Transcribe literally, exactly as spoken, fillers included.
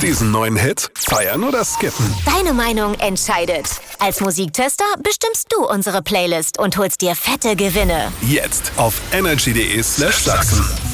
Diesen neuen Hit feiern oder skippen? Deine Meinung entscheidet. Als Musiktester bestimmst du unsere Playlist und holst dir fette Gewinne. Jetzt auf energy punkt de slash Sachsen.